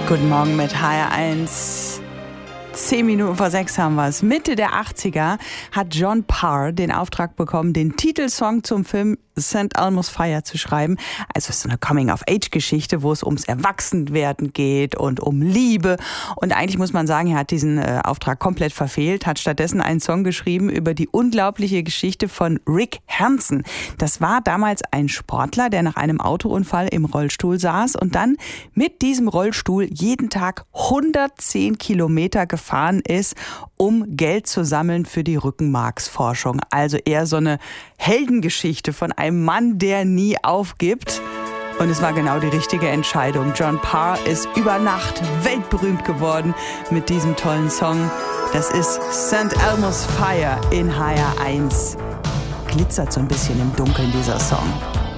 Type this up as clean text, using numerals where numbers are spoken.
Guten Morgen mit HR1. 10 Minuten vor 6 haben wir es. Mitte der 80er hat John Parr den Auftrag bekommen, den Titelsong zum Film St. Elmo's Fire zu schreiben. Also es ist so eine Coming-of-Age-Geschichte, wo es ums Erwachsenwerden geht und um Liebe. Und eigentlich muss man sagen, er hat diesen Auftrag komplett verfehlt, hat stattdessen einen Song geschrieben über die unglaubliche Geschichte von Rick Hansen. Das war damals ein Sportler, der nach einem Autounfall im Rollstuhl saß und dann mit diesem Rollstuhl jeden Tag 110 Kilometer gefahren ist, um Geld zu sammeln für die Rückenmarksforschung. Also eher so eine Heldengeschichte von einem Mann, der nie aufgibt. Und es war genau die richtige Entscheidung. John Parr ist über Nacht weltberühmt geworden mit diesem tollen Song. Das ist St. Elmo's Fire in HR1. Glitzert so ein bisschen im Dunkeln, dieser Song.